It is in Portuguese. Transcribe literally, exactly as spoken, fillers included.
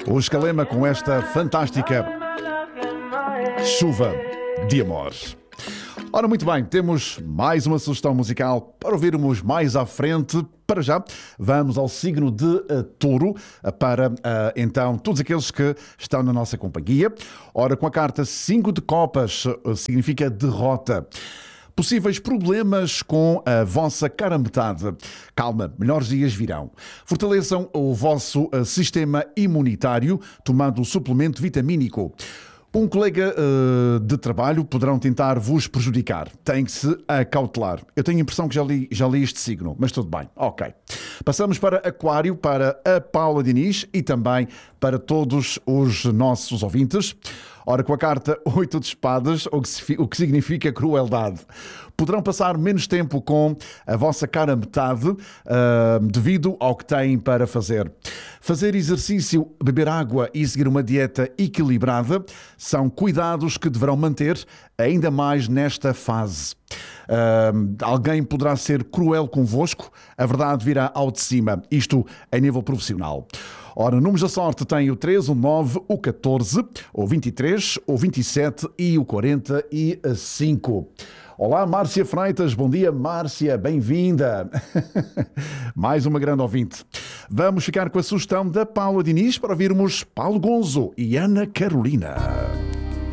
O Escalema com esta fantástica Chuva de Amor. Ora, muito bem, temos mais uma sugestão musical para ouvirmos mais à frente. Para já, vamos ao signo de uh, Touro, uh, para, uh, então, todos aqueles que estão na nossa companhia. Ora, com a carta cinco de copas, uh, significa derrota. Possíveis problemas com a vossa cara metade. Calma, melhores dias virão. Fortaleçam o vosso uh, sistema imunitário tomando o suplemento vitamínico. Um colega uh, de trabalho poderão tentar vos prejudicar. Tem que se acautelar. Eu tenho a impressão que já li, já li este signo, mas tudo bem. Ok. Passamos para Aquário, para a Paula Diniz e também para todos os nossos ouvintes. Ora, com a carta oito de espadas, o que, o que significa crueldade. Poderão passar menos tempo com a vossa cara metade uh, devido ao que têm para fazer. Fazer exercício, beber água e seguir uma dieta equilibrada são cuidados que deverão manter ainda mais nesta fase. Uh, alguém poderá ser cruel convosco, a verdade virá ao de cima, isto a nível profissional. Ora, números da sorte tem o três, o nove, o catorze, o vinte e três, o vinte e sete e o quarenta e cinco. Olá, Márcia Freitas. Bom dia, Márcia. Bem-vinda. Mais uma grande ouvinte. Vamos ficar com a sugestão da Paula Diniz para ouvirmos Paulo Gonzo e Ana Carolina.